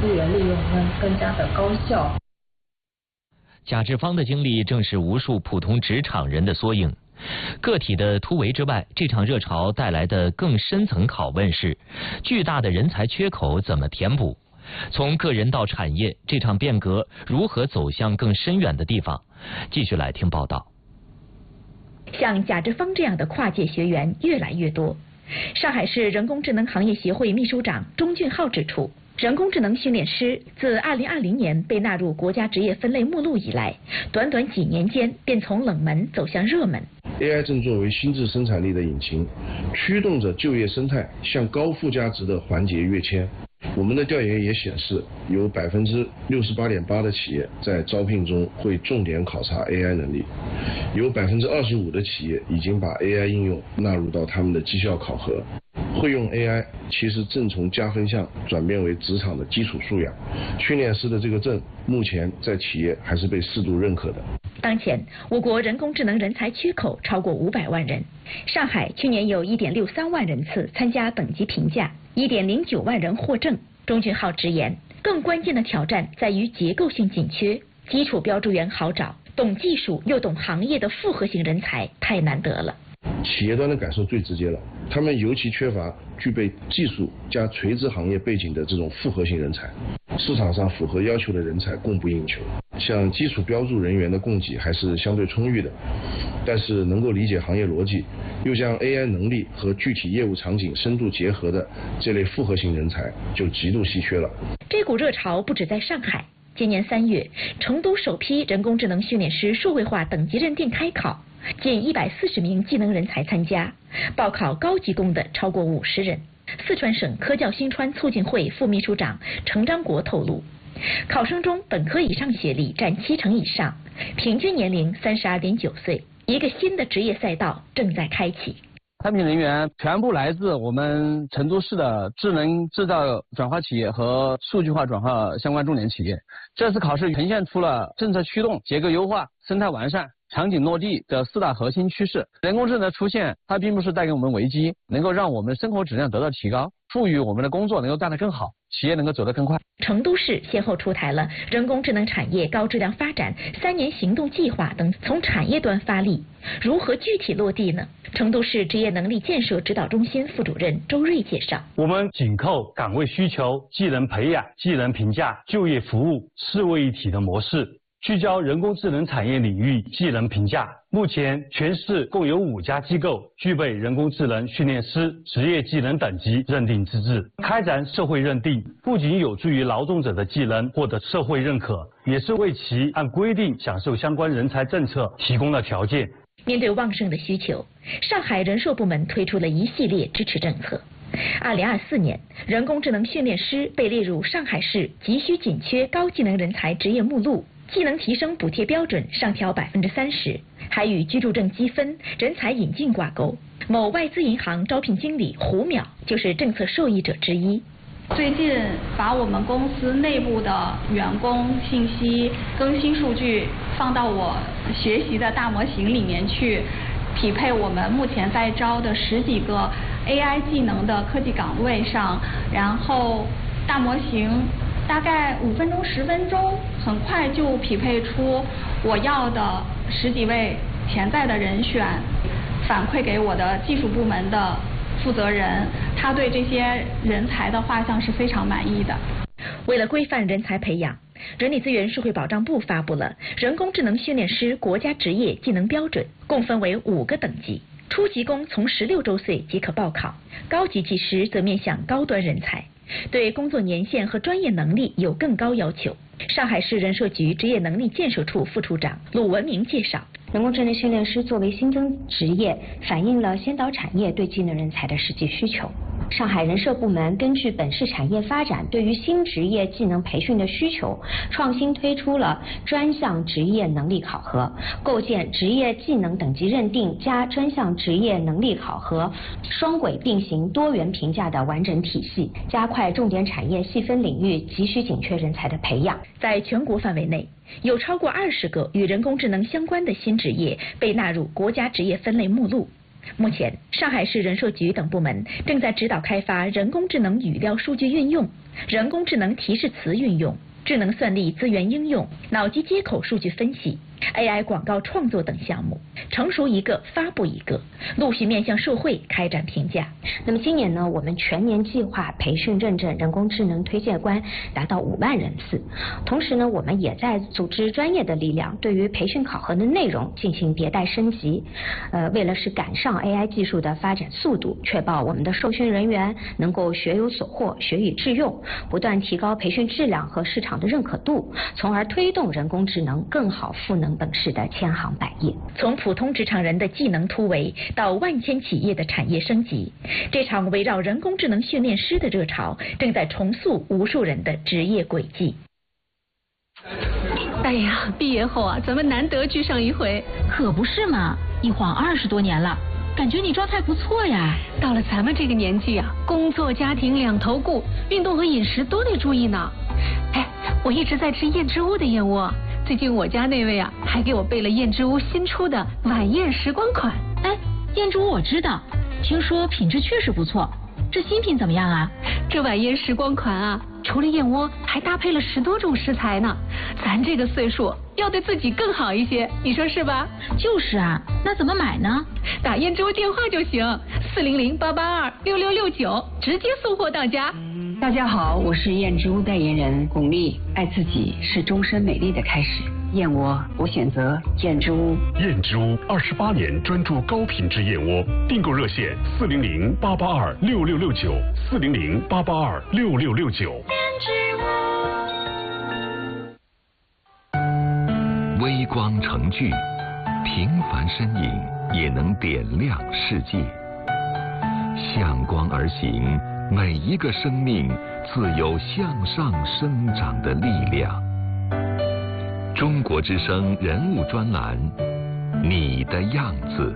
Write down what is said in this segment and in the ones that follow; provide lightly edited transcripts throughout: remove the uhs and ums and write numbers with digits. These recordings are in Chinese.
资源利用能更加的高效。 贾志芳的经历正是无数普通职场人的缩影。个体的突围之外，这场热潮带来的更深层拷问是：巨大的人才缺口怎么填补？从个人到产业，这场变革如何走向更深远的地方？继续来听报道。 像贾志芳这样的跨界学员越来越多。上海市人工智能行业协会秘书长钟俊浩指出，人工智能训练师自2020年被纳入国家职业分类目录以来，短短几年间便从冷门走向热门。 AI 正作为新质生产力的引擎，驱动着就业生态向高附加值的环节跃迁。我们的调研也显示，有68.8%的企业在招聘中会重点考察 AI 能力，有25%的企业已经把 AI 应用纳入到他们的绩效考核。会用 AI 其实正从加分项转变为职场的基础素养。训练师的这个证目前在企业还是被适度认可的。 当前，我国人工智能人才缺口超过500万人。上海去年有1.63万人次参加等级评价，1.09万人获证。钟俊浩直言，更关键的挑战在于结构性紧缺，基础标注员好找，懂技术又懂行业的复合型人才太难得了。 企业端的感受最直接了，他们尤其缺乏具备技术加垂直行业背景的这种复合型人才。市场上符合要求的人才供不应求，像基础标注人员的供给还是相对充裕的，但是能够理解行业逻辑，又将 AI 能力和具体业务场景深度结合的这类复合型人才就极度稀缺了。 这股热潮不止在上海，今年3月，成都首批人工智能训练师数位化等级认定开考，近140名技能人才参加，报考高级工的超过50人。四川省科教新川促进会副秘书长程章国透露，考生中本科以上学历占70%以上，平均年龄32.9岁，一个新的职业赛道正在开启。 产品人员全部来自我们成都市的智能制造转化企业和数据化转化相关重点企业。这次考试呈现出了政策驱动、结构优化、生态完善、场景落地的4大核心趋势。人工智能的出现，它并不是带给我们危机，能够让我们生活质量得到提高，赋予我们的工作能够干得更好，企业能够走得更快。 成都市先后出台了人工智能产业高质量发展3年行动计划等，从产业端发力，如何具体落地呢？成都市职业能力建设指导中心副主任周瑞介绍， 我们紧扣岗位需求、技能培养、技能评价、就业服务4位一体的模式，聚焦人工智能产业领域技能评价。目前全市共有5家机构具备人工智能训练师职业技能等级认定资质。开展社会认定，不仅有助于劳动者的技能获得社会认可，也是为其按规定享受相关人才政策提供了条件。 面对旺盛的需求，上海人社部门推出了一系列支持政策。2024年，人工智能训练师被列入上海市急需紧缺高技能人才职业目录，技能提升补贴标准上调30%，还与居住证积分、人才引进挂钩。某外资银行招聘经理胡淼就是政策受益者之一。 最近把我们公司内部的员工信息更新数据放到我学习的大模型里面去，匹配我们目前在招的10几个 AI 技能的科技岗位上，然后大模型大概5分钟、10分钟，很快就匹配出我要的10几位潜在的人选，反馈给我的技术部门的负责人，他对这些人才的画像是非常满意的。 为了规范人才培养，人力资源社会保障部发布了人工智能训练师国家职业技能标准，共分为5个等级。初级工从16周岁即可报考，高级技师则面向高端人才，对工作年限和专业能力有更高要求。上海市人社局职业能力建设处副处长鲁文明介绍， 人工智能训练师作为新增职业，反映了先导产业对技能人才的实际需求。上海人社部门根据本市产业发展对于新职业技能培训的需求，创新推出了专项职业能力考核，构建职业技能等级认定加专项职业能力考核双轨并行多元评价的完整体系，加快重点产业细分领域急需紧缺人才的培养。 在全国范围内，有超过20个与人工智能相关的新职业被纳入国家职业分类目录。目前，上海市人社局等部门正在指导开发人工智能语料数据运用、 人工智能提示词运用、智能算力资源应用、脑机接口数据分析、AI 广告创作等项目，成熟一个发布一个，陆续面向社会开展评价。 那么今年呢，我们全年计划培训认证人工智能推介官达到5万人次。同时呢，我们也在组织专业的力量，对于培训考核的内容进行迭代升级。为了是赶上 AI 技术的发展速度，确保我们的受训人员能够学有所获、学以致用，不断提高培训质量和市场的认可度，从而推动人工智能更好赋能本市的千行百业。 从普通职场人的技能突围到万千企业的产业升级，这场围绕人工智能训练师的热潮正在重塑无数人的职业轨迹。 哎呀，毕业后啊，咱们难得聚上一回。 可不是嘛，一晃20多年了，感觉你状态不错呀。 到了咱们这个年纪啊，工作家庭两头顾，运动和饮食都得注意呢。哎，我一直在吃燕之屋的燕窝，最近我家那位啊，还给我备了燕之屋新出的晚宴时光款。 哎，燕之屋我知道，听说品质确实不错。这新品怎么样啊？ 这晚宴时光款啊，除了燕窝，还搭配了10多种食材呢。咱这个岁数要对自己更好一些，你说是吧？ 就是啊，那怎么买呢？ 打燕之屋电话就行，400-882-6669，直接送货到家。 大家好，我是燕之屋代言人巩俐。爱自己是终身美丽的开始。燕窝，我选择燕之屋。 燕之屋28年专注高品质燕窝，订购热线400-882-6669，400-882-6669。 微光成炬，平凡身影也能点亮世界。向光而行，每一个生命自有向上生长的力量。中国之声人物专栏，你的样子。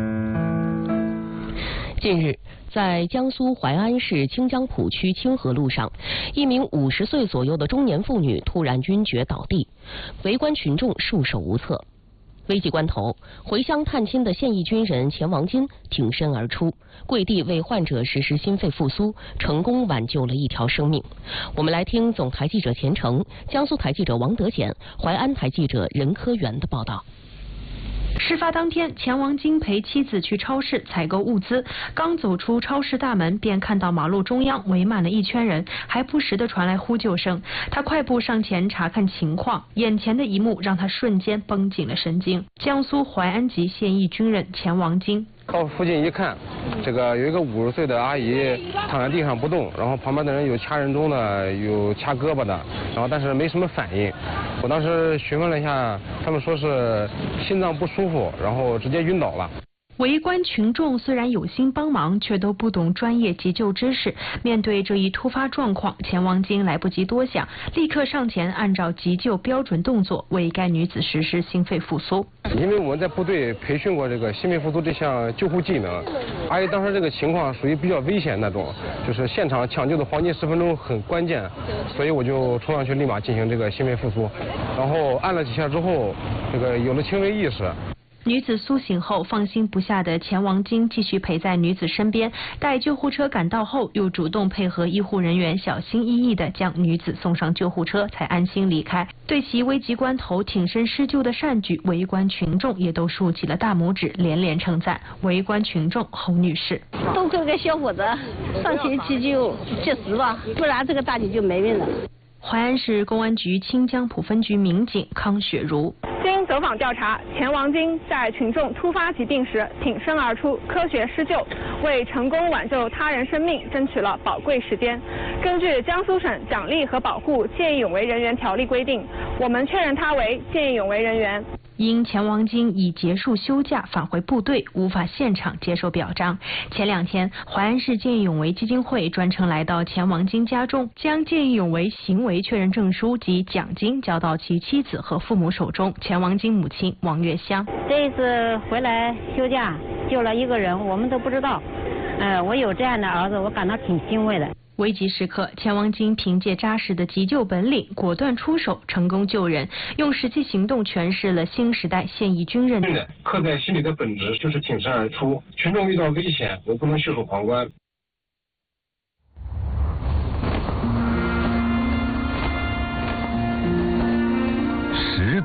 近日，在江苏淮安市清江浦区清河路上，一名50岁左右的中年妇女突然晕厥倒地，围观群众束手无策。危急关头，回乡探亲的现役军人钱王金挺身而出，跪地为患者实施心肺复苏，成功挽救了一条生命。我们来听总台记者钱成、江苏台记者王德简、淮安台记者任科元的报道。 事发当天，钱王金陪妻子去超市采购物资，刚走出超市大门，便看到马路中央围满了一圈人，还不时地传来呼救声。他快步上前查看情况，眼前的一幕让他瞬间绷紧了神经。江苏淮安籍现役军人钱王金。 到附近一看，这个有一个50岁的阿姨躺在地上不动，然后旁边的人有掐人中的，有掐胳膊的，然后但是没什么反应。我当时询问了一下，他们说是心脏不舒服，然后直接晕倒了。 围观群众虽然有心帮忙，却都不懂专业急救知识。面对这一突发状况，钱王金来不及多想，立刻上前按照急救标准动作为该女子实施心肺复苏。 因为我们在部队培训过这个心肺复苏这项救护技能，阿姨当时这个情况属于比较危险那种，就是现场抢救的黄金10分钟很关键，所以我就冲上去立马进行这个心肺复苏，然后按了几下之后，这个有了轻微意识。 女子苏醒后，放心不下的钱王金继续陪在女子身边，待救护车赶到后，又主动配合医护人员小心翼翼地将女子送上救护车，才安心离开。对其危急关头挺身施救的善举，围观群众也都竖起了大拇指，连连称赞。围观群众侯女士： 多亏个小伙子上前去救及时吧，不然这个大姐就没命了。 淮安市公安局清江浦分局民警康雪茹： 经走访调查，钱王金在群众突发疾病时挺身而出，科学施救，为成功挽救他人生命争取了宝贵时间。根据江苏省奖励和保护见义勇为人员条例规定，我们确认他为见义勇为人员。 因钱王金已结束休假返回部队，无法现场接受表彰。前2天，淮安市见义勇为基金会专程来到钱王金家中，将见义勇为行为确认证书及奖金交到其妻子和父母手中。钱王金母亲王月香： 这一次回来休假救了一个人，我们都不知道。我有这样的儿子，我感到挺欣慰的。 危急时刻，钱王金凭借扎实的急救本领，果断出手，成功救人，用实际行动诠释了新时代现役军人的刻在心里的本质就是挺身而出。群众遇到危险，我不能袖手旁观。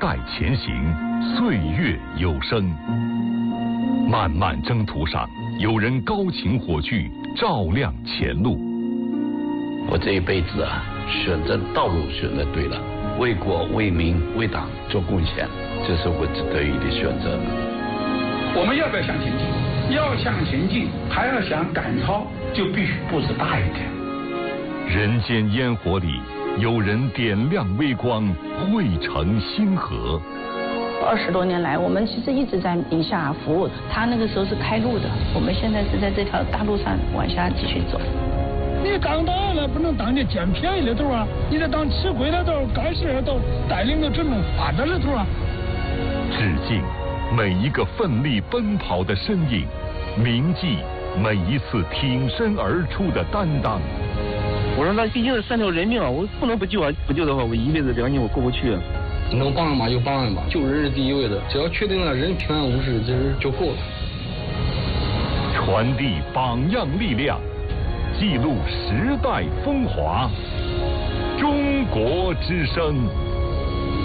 代前行，岁月有声。漫漫征途上，有人高擎火炬，照亮前路。 我这一辈子啊，选择道路选择对了，为国为民为党做贡献，这是我得以的选择。 我们要不要向前进？要向前进，还要想赶超，就必须步子大一点。 人间烟火里，有人点亮微光，汇成星河。 20多年来，我们其实一直在宁夏服务。他那个时候是开路的，我们现在是在这条大路上往下继续走。 你当导演了，不能当你捡便宜的头啊！你得当吃亏的头，干事的头，带领着群众发展的头啊！ 致敬每一个奋力奔跑的身影，铭记每一次挺身而出的担当。 我说那毕竟是3条人命啊，我不能不救啊！不救的话，我一辈子良心我过不去啊！ 能帮嘛就帮吧，救人是第一位的，只要确定了人平安无事，这就够了。 传递榜样力量，记录时代风华，中国之声。